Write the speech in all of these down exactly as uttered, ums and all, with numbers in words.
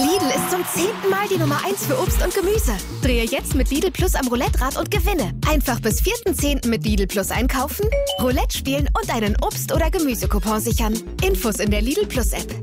Lidl ist zum zehnten Mal die Nummer eins für Obst und Gemüse. Drehe jetzt mit Lidl Plus am Roulette-Rad und gewinne. Einfach bis vierten zehnten mit Lidl Plus einkaufen, Roulette spielen und einen Obst- oder Gemüsecoupon sichern. Infos in der Lidl Plus App.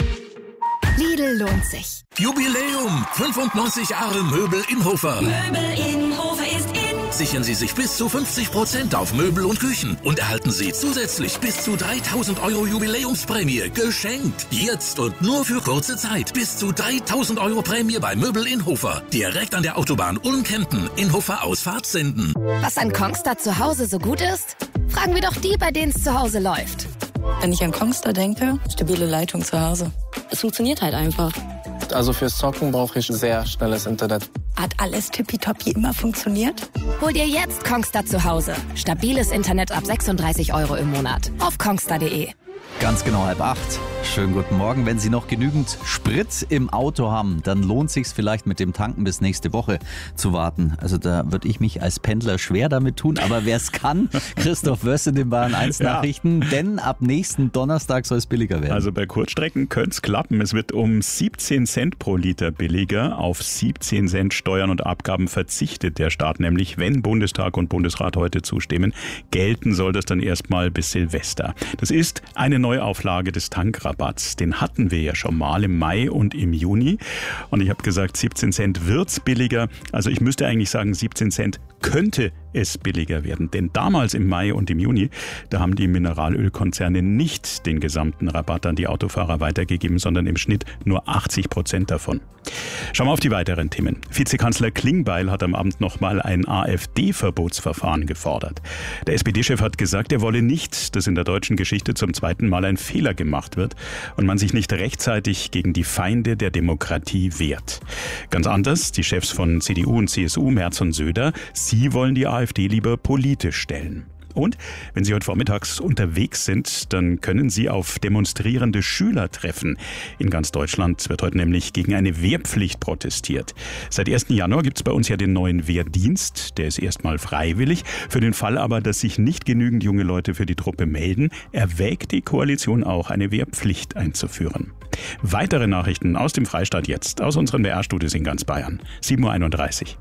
Lidl lohnt sich. Jubiläum! fünfundneunzig Jahre Möbel Inhofer. Möbel Inhofer ist in. Sichern Sie sich bis zu fünfzig Prozent auf Möbel und Küchen und erhalten Sie zusätzlich bis zu dreitausend Euro Jubiläumsprämie geschenkt. Jetzt und nur für kurze Zeit. Bis zu dreitausend Euro Prämie bei Möbel Inhofer. Direkt an der Autobahn Ulm-Kempen. Inhofer Ausfahrt Senden. Was an Kongstar zu Hause so gut ist? Fragen wir doch die, bei denen es zu Hause läuft. Wenn ich an Kongstar denke, stabile Leitung zu Hause. Es funktioniert halt einfach. Also fürs Zocken brauche ich sehr schnelles Internet. Hat alles tippitoppi immer funktioniert? Hol dir jetzt Kongstar zu Hause. Stabiles Internet ab sechsunddreißig Euro im Monat. Auf kongstar punkt de. Ganz genau halb acht. Schönen guten Morgen. Wenn Sie noch genügend Sprit im Auto haben, dann lohnt sich's vielleicht mit dem Tanken bis nächste Woche zu warten. Also da würde ich mich als Pendler schwer damit tun, aber wer es kann, Christoph Wöss in den Bayern eins Nachrichten, ja. Denn ab nächsten Donnerstag soll es billiger werden. Also bei Kurzstrecken könnte es klappen. Es wird um siebzehn Cent pro Liter billiger. Auf siebzehn Cent Steuern und Abgaben verzichtet der Staat nämlich, wenn Bundestag und Bundesrat heute zustimmen. Gelten soll das dann erstmal bis Silvester. Das ist eine Neuauflage des Tankrabatts. Den hatten wir ja schon mal im Mai und im Juni. Und ich habe gesagt, siebzehn Cent wird's billiger. Also ich müsste eigentlich sagen, siebzehn Cent könnte es billiger werden. Denn damals im Mai und im Juni, da haben die Mineralölkonzerne nicht den gesamten Rabatt an die Autofahrer weitergegeben, sondern im Schnitt nur achtzig Prozent davon. Schauen wir auf die weiteren Themen. Vizekanzler Klingbeil hat am Abend nochmal ein AfD-Verbotsverfahren gefordert. Der S P D-Chef hat gesagt, er wolle nicht, dass in der deutschen Geschichte zum zweiten Mal ein Fehler gemacht wird und man sich nicht rechtzeitig gegen die Feinde der Demokratie wehrt. Ganz anders die Chefs von C D U und C S U, Merz und Söder. Sie wollen die AfD lieber politisch stellen. Und wenn Sie heute vormittags unterwegs sind, dann können Sie auf demonstrierende Schüler treffen. In ganz Deutschland wird heute nämlich gegen eine Wehrpflicht protestiert. Seit ersten Januar gibt es bei uns ja den neuen Wehrdienst. Der ist erstmal freiwillig. Für den Fall aber, dass sich nicht genügend junge Leute für die Truppe melden, erwägt die Koalition auch, eine Wehrpflicht einzuführen. Weitere Nachrichten aus dem Freistaat jetzt, aus unseren B R-Studios in ganz Bayern. sieben Uhr einunddreißig.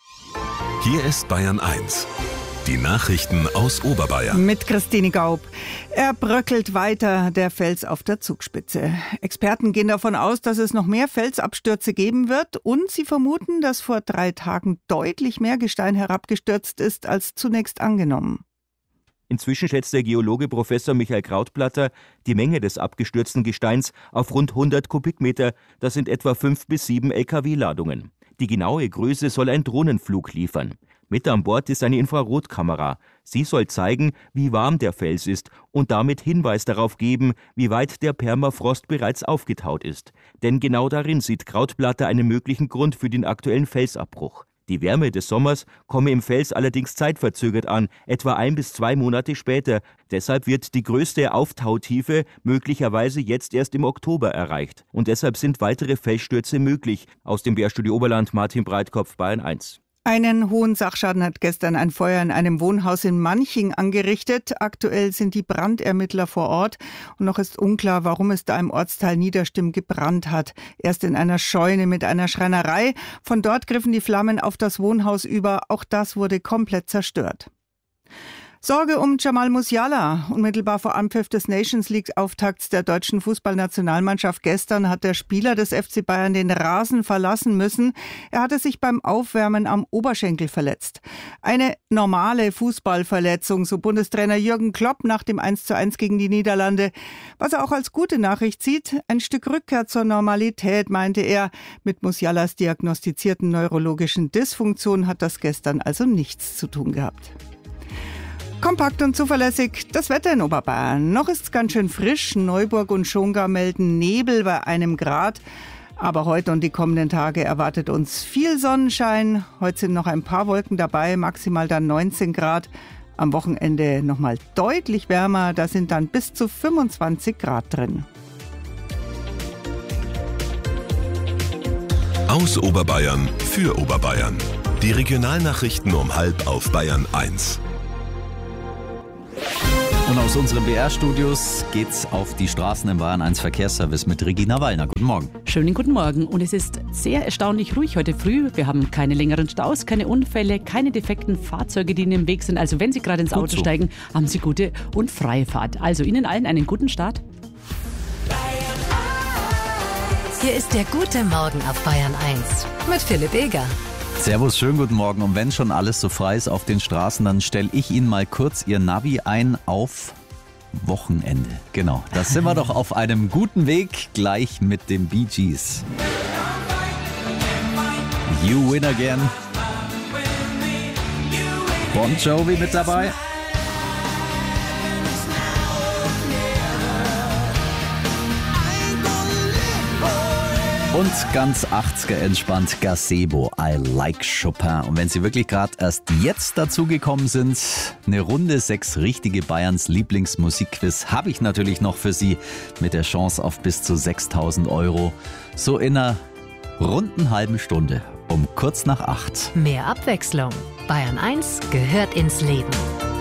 Hier ist Bayern eins. Die Nachrichten aus Oberbayern. Mit Christine Gaub. Er bröckelt weiter, der Fels auf der Zugspitze. Experten gehen davon aus, dass es noch mehr Felsabstürze geben wird und sie vermuten, dass vor drei Tagen deutlich mehr Gestein herabgestürzt ist als zunächst angenommen. Inzwischen schätzt der Geologe Professor Michael Krautblatter die Menge des abgestürzten Gesteins auf rund hundert Kubikmeter. Das sind etwa fünf bis sieben L K W-Ladungen. Die genaue Größe soll ein Drohnenflug liefern. Mit an Bord ist eine Infrarotkamera. Sie soll zeigen, wie warm der Fels ist und damit Hinweis darauf geben, wie weit der Permafrost bereits aufgetaut ist. Denn genau darin sieht Krautblatter einen möglichen Grund für den aktuellen Felsabbruch. Die Wärme des Sommers komme im Fels allerdings zeitverzögert an, etwa ein bis zwei Monate später. Deshalb wird die größte Auftautiefe möglicherweise jetzt erst im Oktober erreicht. Und deshalb sind weitere Felsstürze möglich. Aus dem B R-Studio Oberland, Martin Breitkopf, Bayern eins. Einen hohen Sachschaden hat gestern ein Feuer in einem Wohnhaus in Manching angerichtet. Aktuell sind die Brandermittler vor Ort und noch ist unklar, warum es da im Ortsteil Niederstimm gebrannt hat. Erst in einer Scheune mit einer Schreinerei. Von dort griffen die Flammen auf das Wohnhaus über. Auch das wurde komplett zerstört. Sorge um Jamal Musiala. Unmittelbar vor Anpfiff des Nations League-Auftakts der deutschen Fußballnationalmannschaft gestern hat der Spieler des F C Bayern den Rasen verlassen müssen. Er hatte sich beim Aufwärmen am Oberschenkel verletzt. Eine normale Fußballverletzung, so Bundestrainer Jürgen Klopp nach dem eins zu eins gegen die Niederlande. Was er auch als gute Nachricht sieht, ein Stück Rückkehr zur Normalität, meinte er. Mit Musialas diagnostizierten neurologischen Dysfunktion hat das gestern also nichts zu tun gehabt. Kompakt und zuverlässig das Wetter in Oberbayern. Noch ist es ganz schön frisch. Neuburg und Schongau melden Nebel bei einem Grad. Aber heute und die kommenden Tage erwartet uns viel Sonnenschein. Heute sind noch ein paar Wolken dabei, maximal dann neunzehn Grad. Am Wochenende nochmal deutlich wärmer. Da sind dann bis zu fünfundzwanzig Grad drin. Aus Oberbayern für Oberbayern. Die Regionalnachrichten um halb auf Bayern eins. Und aus unseren B R-Studios geht's auf die Straßen im Bayern eins Verkehrsservice mit Regina Wallner. Guten Morgen. Schönen guten Morgen. Und es ist sehr erstaunlich ruhig heute früh. Wir haben keine längeren Staus, keine Unfälle, keine defekten Fahrzeuge, die Ihnen im Weg sind. Also wenn Sie gerade ins Gut Auto so. steigen, haben Sie gute und freie Fahrt. Also Ihnen allen einen guten Start. Hier ist der gute Morgen auf Bayern eins mit Philipp Eger. Servus, schönen guten Morgen. Und wenn schon alles so frei ist auf den Straßen, dann stelle ich Ihnen mal kurz Ihr Navi ein auf Wochenende. Genau, da sind wir doch auf einem guten Weg, gleich mit den Bee Gees. You Win Again. Bon Jovi mit dabei. Und ganz achtziger entspannt Gazebo, I Like Chopin. Und wenn Sie wirklich gerade erst jetzt dazugekommen sind, eine Runde sechs richtige Bayerns Lieblingsmusikquiz habe ich natürlich noch für Sie mit der Chance auf bis zu sechstausend Euro. So in einer runden halben Stunde um kurz nach acht. Mehr Abwechslung. Bayern eins gehört ins Leben.